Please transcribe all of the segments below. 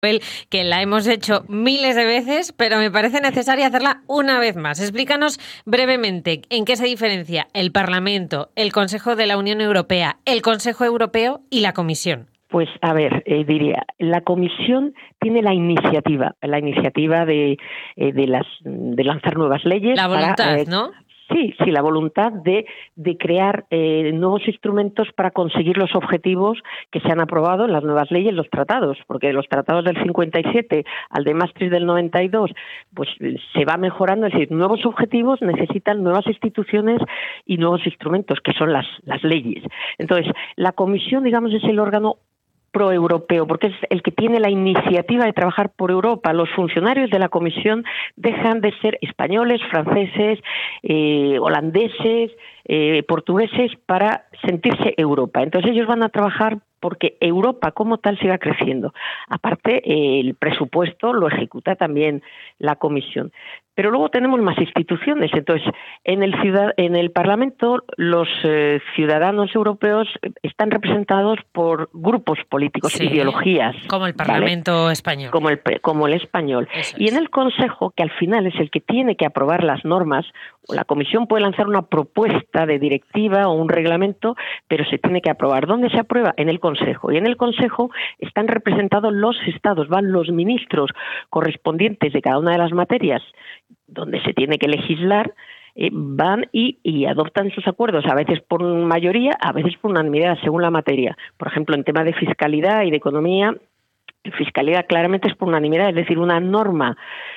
que la hemos hecho miles de veces, pero me parece necesaria hacerla una vez más. Explícanos brevemente en qué se diferencia el Parlamento, el Consejo de la Unión Europea, el Consejo Europeo y la Comisión. Pues a ver, diría, la Comisión tiene la iniciativa de lanzar nuevas leyes. La voluntad, ¿no? Sí, la voluntad de crear nuevos instrumentos para conseguir los objetivos que se han aprobado en las nuevas leyes, los tratados, porque los tratados del 57 al de Maastricht del 92, pues se va mejorando, es decir, nuevos objetivos necesitan nuevas instituciones y nuevos instrumentos, que son las leyes. Entonces, la Comisión, digamos, es el órgano proeuropeo, porque es el que tiene la iniciativa de trabajar por Europa. Los funcionarios de la Comisión dejan de ser españoles, franceses, holandeses, portugueses, para sentirse Europa. Entonces ellos van a trabajar porque Europa como tal siga creciendo. Aparte, el presupuesto lo ejecuta también la Comisión. Pero luego tenemos más instituciones. Entonces, en el Parlamento, los ciudadanos europeos están representados por grupos políticos, sí, ideologías. Como el Parlamento español. Como el español. Y en el Consejo, que al final es el que tiene que aprobar las normas, la Comisión puede lanzar una propuesta de directiva o un reglamento, pero se tiene que aprobar. ¿Dónde se aprueba? En el Consejo. Y en el Consejo están representados los Estados, van los ministros correspondientes de cada una de las materias donde se tiene que legislar, van y adoptan sus acuerdos, a veces por mayoría, a veces por unanimidad, según la materia. Por ejemplo, en tema de fiscalidad y de economía, fiscalidad claramente es por unanimidad, es decir, una norma,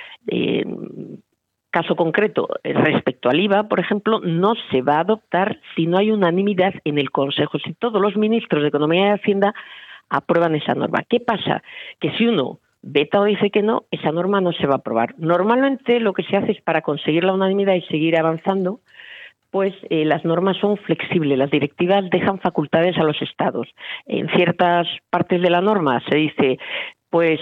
caso concreto, respecto al IVA, por ejemplo, no se va a adoptar si no hay unanimidad en el Consejo, si todos los ministros de Economía y Hacienda aprueban esa norma. ¿Qué pasa? Que si uno veta o dice que no, esa norma no se va a aprobar. Normalmente lo que se hace es, para conseguir la unanimidad y seguir avanzando, pues las normas son flexibles, las directivas dejan facultades a los Estados. En ciertas partes de la norma se dice, pues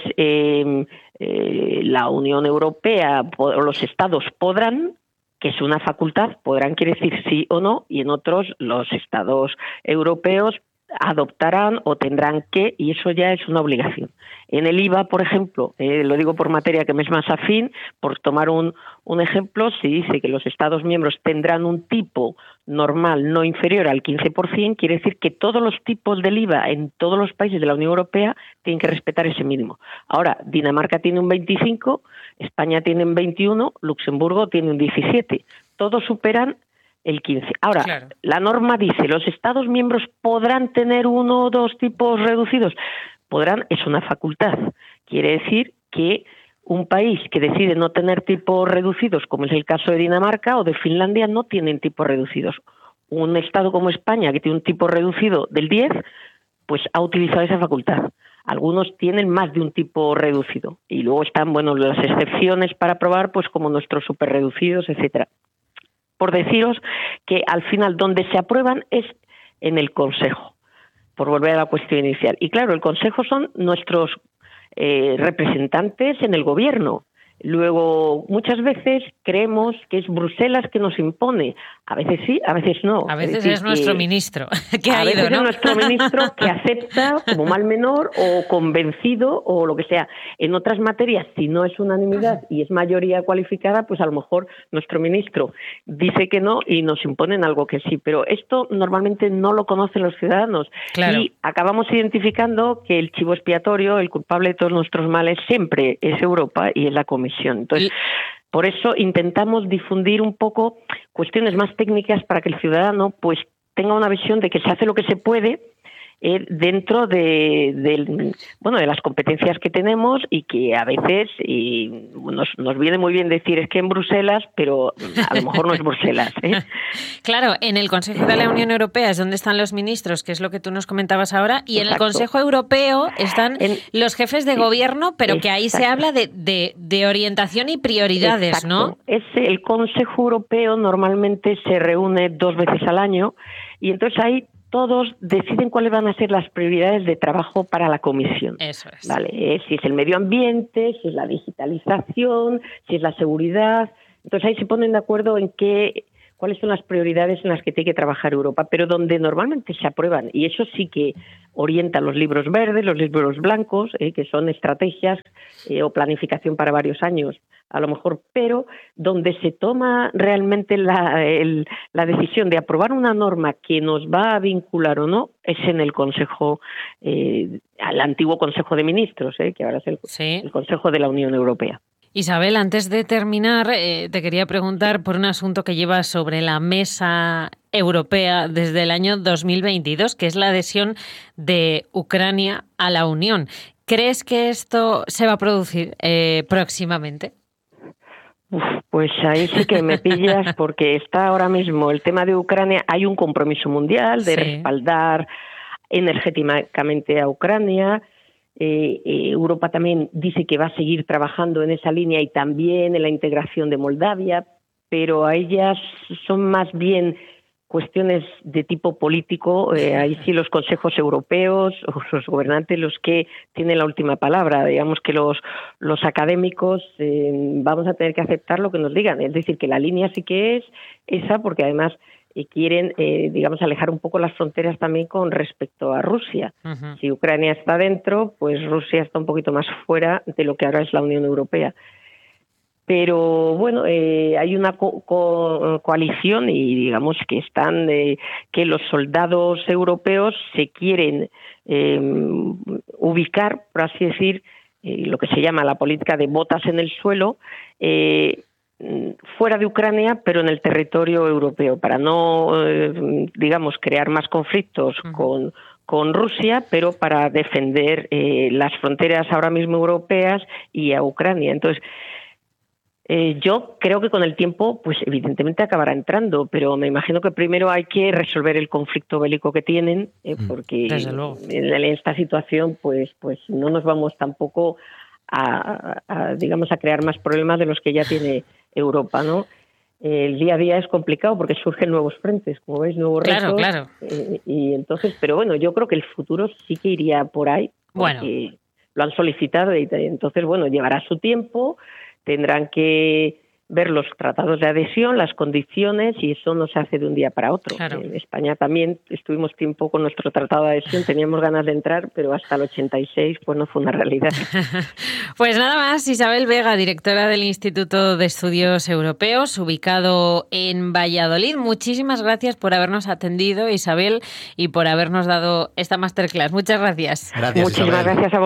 la Unión Europea o los Estados podrán, que es una facultad, podrán quiere decir sí o no, y en otros los Estados europeos adoptarán o tendrán que, y eso ya es una obligación. En el IVA, por ejemplo, lo digo por materia que me es más afín, por tomar un ejemplo, se dice que los Estados miembros tendrán un tipo normal no inferior al 15%, quiere decir que todos los tipos del IVA en todos los países de la Unión Europea tienen que respetar ese mínimo. Ahora, Dinamarca tiene un 25%, España tiene un 21%, Luxemburgo tiene un 17%. Todos superan el 15. Ahora, claro, la norma dice, ¿los Estados miembros podrán tener uno o dos tipos reducidos? Podrán, es una facultad. Quiere decir que un país que decide no tener tipos reducidos, como es el caso de Dinamarca o de Finlandia, no tienen tipos reducidos. Un Estado como España, que tiene un tipo reducido del 10, pues ha utilizado esa facultad. Algunos tienen más de un tipo reducido. Y luego están, las excepciones para aprobar, pues como nuestros superreducidos, etcétera. Por deciros que al final donde se aprueban es en el Consejo, por volver a la cuestión inicial. Y claro, el Consejo son nuestros representantes en el gobierno. Luego, muchas veces creemos que es Bruselas que nos impone. A veces sí, a veces no. A veces es nuestro ministro que ha ido, ¿no? Es nuestro ministro que acepta como mal menor o convencido o lo que sea. En otras materias, si no es unanimidad y es mayoría cualificada, pues a lo mejor nuestro ministro dice que no y nos imponen algo que sí. Pero esto normalmente no lo conocen los ciudadanos. Claro. Y acabamos identificando que el chivo expiatorio, el culpable de todos nuestros males, siempre es Europa y es la Comisión. Entonces, por eso intentamos difundir un poco cuestiones más técnicas para que el ciudadano pues tenga una visión de que se hace lo que se puede dentro de las competencias que tenemos y que a veces nos viene muy bien decir es que en Bruselas, pero a lo mejor no es Bruselas. Claro, en el Consejo de la Unión Europea es donde están los ministros, que es lo que tú nos comentabas ahora, y en el Consejo Europeo están los jefes de gobierno, pero que ahí se habla de orientación y prioridades, ¿no? El Consejo Europeo normalmente se reúne 2 veces al año y entonces ahí todos deciden cuáles van a ser las prioridades de trabajo para la Comisión. Eso es. ¿Vale? Si es el medio ambiente, si es la digitalización, si es la seguridad. Entonces ahí se ponen de acuerdo en cuáles son las prioridades en las que tiene que trabajar Europa, pero donde normalmente se aprueban, y eso sí que orienta los libros verdes, los libros blancos, que son estrategias o planificación para varios años, a lo mejor, pero donde se toma realmente la decisión de aprobar una norma que nos va a vincular o no, es en el Consejo, al antiguo Consejo de Ministros, que ahora es el Consejo de la Unión Europea. Isabel, antes de terminar, te quería preguntar por un asunto que lleva sobre la mesa europea desde el año 2022, que es la adhesión de Ucrania a la Unión. ¿Crees que esto se va a producir próximamente? Pues ahí sí que me pillas, porque está ahora mismo el tema de Ucrania. Hay un compromiso mundial de respaldar energéticamente a Ucrania. Europa también dice que va a seguir trabajando en esa línea y también en la integración de Moldavia, pero a ellas son más bien cuestiones de tipo político. Ahí sí los consejos europeos o los gobernantes los que tienen la última palabra. Digamos que los académicos vamos a tener que aceptar lo que nos digan. Es decir, que la línea sí que es esa, porque además quieren, digamos, alejar un poco las fronteras también con respecto a Rusia. Uh-huh. Si Ucrania está dentro, pues Rusia está un poquito más fuera de lo que ahora es la Unión Europea. Pero bueno, hay una coalición y digamos que están que los soldados europeos se quieren ubicar, por así decir, lo que se llama la política de botas en el suelo, fuera de Ucrania, pero en el territorio europeo, para no, digamos, crear más conflictos con Rusia, pero para defender las fronteras ahora mismo europeas y a Ucrania. Entonces, yo creo que con el tiempo, pues evidentemente acabará entrando, pero me imagino que primero hay que resolver el conflicto bélico que tienen, porque en esta situación, pues no nos vamos tampoco digamos, a crear más problemas de los que ya tiene Europa, ¿no? El día a día es complicado porque surgen nuevos frentes, como veis, nuevos retos. Claro. Y entonces, pero bueno, yo creo que el futuro sí que iría por ahí, porque lo han solicitado y entonces, bueno, llevará su tiempo. Tendrán que ver los tratados de adhesión, las condiciones, y eso no se hace de un día para otro. Claro. En España también estuvimos tiempo con nuestro tratado de adhesión, teníamos ganas de entrar, pero hasta el 86 pues no fue una realidad. Pues nada más, Isabel Vega, directora del Instituto de Estudios Europeos, ubicado en Valladolid. Muchísimas gracias por habernos atendido, Isabel, y por habernos dado esta masterclass. Muchas gracias. Gracias, Muchísimas Isabel. Gracias a vosotros.